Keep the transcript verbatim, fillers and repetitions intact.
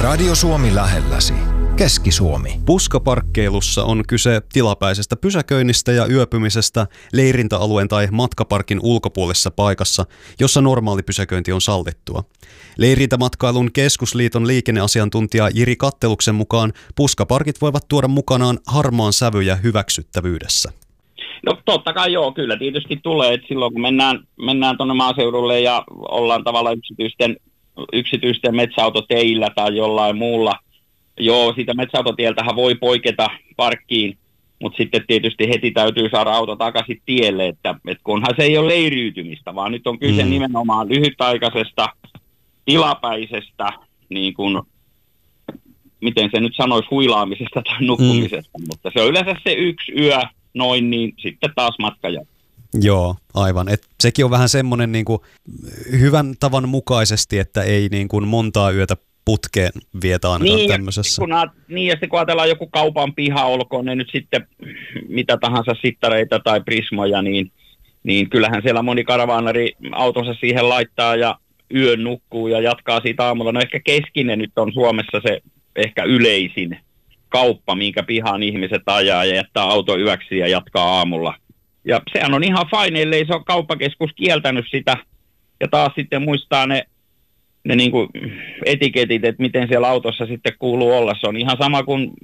Radio Suomi lähelläsi. Keski-Suomi. Puskaparkkeilussa on kyse tilapäisestä pysäköinnistä ja yöpymisestä leirintäalueen tai matkaparkin ulkopuolisessa paikassa, jossa normaali pysäköinti on sallittua. Leirintämatkailun keskusliiton liikenneasiantuntija Jiri Katteluksen mukaan puskaparkit voivat tuoda mukanaan harmaan sävyjä hyväksyttävyydessä. No totta kai joo, kyllä tietysti tulee, että silloin kun mennään, mennään tuonne maaseudulle ja ollaan tavallaan yksityisten, yksityisten metsäautoteillä tai jollain muulla, joo, siitä metsäautotieltähän voi poiketa parkkiin, mutta sitten tietysti heti täytyy saada auto takaisin tielle, että, että kunhan se ei ole leiriytymistä, vaan nyt on kyse mm. nimenomaan lyhytaikaisesta, tilapäisestä, niin kuin, miten se nyt sanoisi, huilaamisesta tai nukkumisesta, mm. mutta se on yleensä se yksi yö, noin, niin sitten taas matka jatkuu. Joo, aivan. Et sekin on vähän semmoinen niin kuin hyvän tavan mukaisesti, että ei niin kuin montaa yötä putkeen vietä ainakaan niin, tämmöisessä. Kun, niin, ja sitten kun ajatellaan joku kaupan piha, olkoon ne nyt sitten mitä tahansa sittareita tai prismoja, niin, niin kyllähän siellä moni karavaanari autonsa siihen laittaa ja yön nukkuu ja jatkaa siitä aamulla. No ehkä Keskinen nyt on Suomessa se ehkä yleisin kauppa, minkä pihaan ihmiset ajaa ja jättää auto yöksi ja jatkaa aamulla. Ja sehän on ihan fine, ellei se ole kauppakeskus kieltänyt sitä. Ja taas sitten muistaa ne, ne niin kuin etiketit, että miten siellä autossa sitten kuuluu olla. Se on ihan sama kuin